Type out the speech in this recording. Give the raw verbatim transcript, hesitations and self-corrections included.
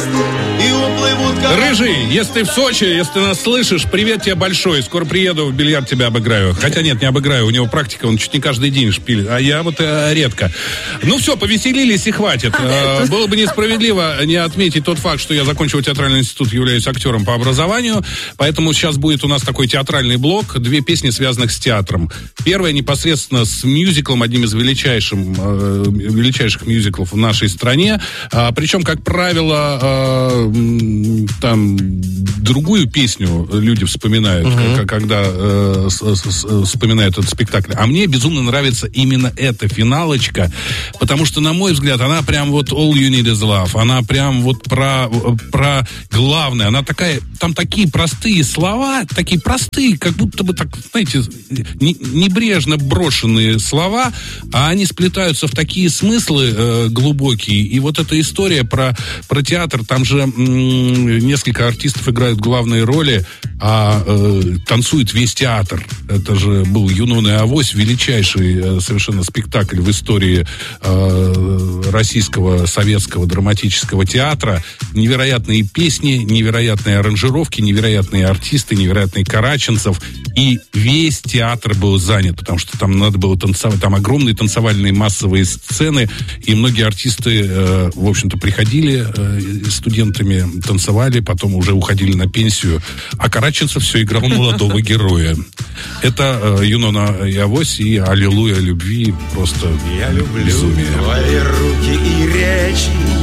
Рыжий, если ты в Сочи, если ты нас слышишь, привет тебе большой. Скоро приеду, в бильярд тебя обыграю. Хотя нет, не обыграю, у него практика, он чуть не каждый день шпилит. А я вот э, редко. Ну все, повеселились и хватит. Э, было бы несправедливо не отметить тот факт, что я закончил театральный институт, являюсь актером по образованию. Поэтому сейчас будет у нас такой театральный блок. Две песни, связанных с театром. Первая непосредственно с мюзиклом, одним из величайших, э, величайших мюзиклов в нашей стране. А, причем, как правило, э, там другую песню люди вспоминают, uh-huh. когда э, с, с, вспоминают этот спектакль. А мне безумно нравится именно эта финалочка, потому что, на мой взгляд, она прям вот all you need is love. Она прям вот про, про главное. Она такая, там такие простые слова, такие простые, как будто бы так, знаете, не, небрежно брошенные слова, а они сплетаются в такие смыслы э, глубокие. И вот эта история про, про театр, там же м- несколько артистов играют главные роли, а э, танцует весь театр. Это же был «Юнон и Авось», величайший э, совершенно спектакль в истории э, российского советского драматического театра. Невероятные песни, невероятные аранжировки, невероятные артисты, невероятный Караченцев. И весь театр был занят, потому что там надо было танцевать. Там огромные танцевальные массовые сцены, и многие артисты, э, в общем-то, приходили э, студентами, танцевали, потом уже уходили на пенсию. А Караченцев все играл молодого героя. Это э, «Юнона и Авось» и «Аллилуйя любви». Просто я люблю безумие. Твои руки и речи,